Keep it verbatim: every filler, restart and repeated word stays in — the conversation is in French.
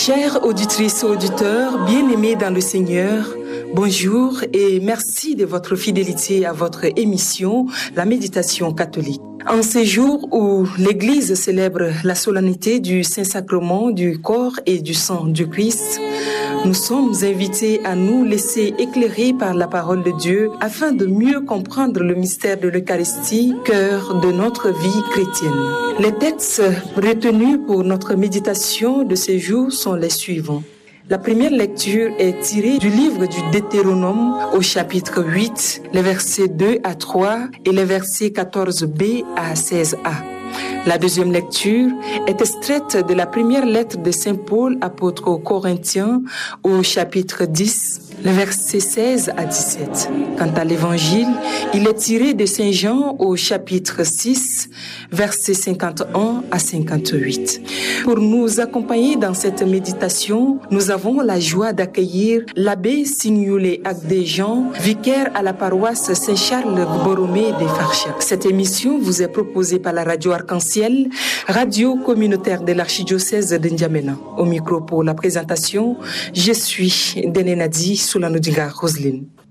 Chères auditrices et auditeurs, bien-aimés dans le Seigneur, bonjour et merci de votre fidélité à votre émission, la méditation catholique. En ces jours où l'Église célèbre la solennité du Saint-Sacrement du corps et du sang du Christ, nous sommes invités à nous laisser éclairer par la parole de Dieu afin de mieux comprendre le mystère de l'Eucharistie, cœur de notre vie chrétienne. Les textes retenus pour notre méditation de ces jours sont les suivants. La première lecture est tirée du livre du Deutéronome au chapitre huit, les versets deux à trois et les versets quatorze b à seize a. La deuxième lecture est extraite de la première lettre de Saint Paul, apôtre aux Corinthiens, au chapitre dix, les versets seize à dix-sept. Quant à l'évangile, il est tiré de Saint Jean au chapitre six, versets cinquante et un à cinquante-huit. Pour nous accompagner dans cette méditation, nous avons la joie d'accueillir l'abbé Signoulé Agdejean, vicaire à la paroisse Saint-Charles Borromée des Farchas. Cette émission vous est proposée par la radio Arc-en-Ciel, radio communautaire de l'archidiocèse de N'Djamena. Au micro pour la présentation, je suis Denenadi Soulanodinga Roselyne.